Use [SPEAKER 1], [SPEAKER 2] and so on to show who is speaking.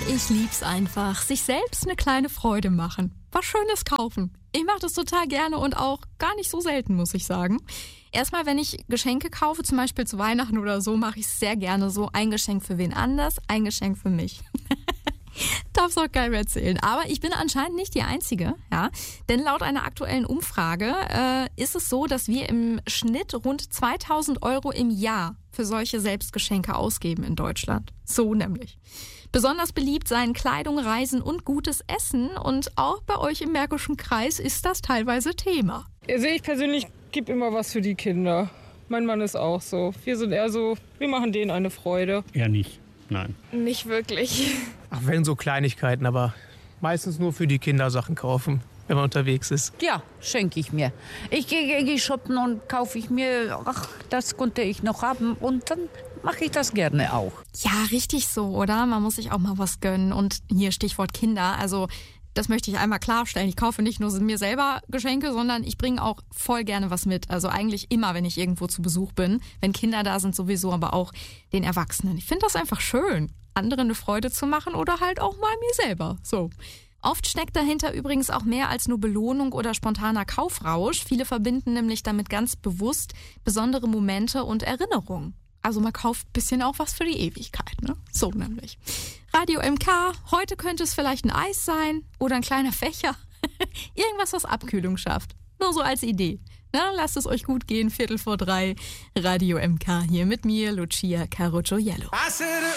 [SPEAKER 1] Ich lieb's einfach. Sich selbst eine kleine Freude machen. Was Schönes kaufen. Ich mache das total gerne und auch gar nicht so selten, muss ich sagen. Erstmal, wenn ich Geschenke kaufe, zum Beispiel zu Weihnachten oder so, mache ich es sehr gerne so. Ein Geschenk für wen anders, ein Geschenk für mich. Darf's auch keinem erzählen. Aber ich bin anscheinend nicht die Einzige, ja. Denn laut einer aktuellen Umfrage ist es so, dass wir im Schnitt rund 2.000 € im Jahr für solche Selbstgeschenke ausgeben in Deutschland. So nämlich. Besonders beliebt seien Kleidung, Reisen und gutes Essen. Und auch bei euch im Märkischen Kreis ist das teilweise Thema.
[SPEAKER 2] Also ich persönlich gebe immer was für die Kinder. Mein Mann ist auch so. Wir sind eher so, wir machen denen eine Freude.
[SPEAKER 3] Eher nicht, nein.
[SPEAKER 4] Nicht wirklich.
[SPEAKER 5] Ach, wenn so Kleinigkeiten, aber meistens nur für die Kinder Sachen kaufen, wenn man unterwegs ist.
[SPEAKER 6] Ja, schenke ich mir. Ich gehe shoppen und kaufe ich mir, das konnte ich noch haben und dann mache ich das gerne auch.
[SPEAKER 1] Ja, richtig so, oder? Man muss sich auch mal was gönnen. Und hier Stichwort Kinder, also das möchte ich einmal klarstellen. Ich kaufe nicht nur mir selber Geschenke, sondern ich bringe auch voll gerne was mit. Also eigentlich immer, wenn ich irgendwo zu Besuch bin. Wenn Kinder da sind sowieso, aber auch den Erwachsenen. Ich finde das einfach schön, anderen eine Freude zu machen oder halt auch mal mir selber. So. Oft steckt dahinter übrigens auch mehr als nur Belohnung oder spontaner Kaufrausch. Viele verbinden nämlich damit ganz bewusst besondere Momente und Erinnerungen. Also man kauft ein bisschen auch was für die Ewigkeit, ne? So nämlich. Radio MK, heute könnte es vielleicht ein Eis sein oder ein kleiner Fächer. Irgendwas, was Abkühlung schafft. Nur so als Idee. Na, lasst es euch gut gehen, 2:45. Radio MK hier mit mir, Lucia Carocciollo.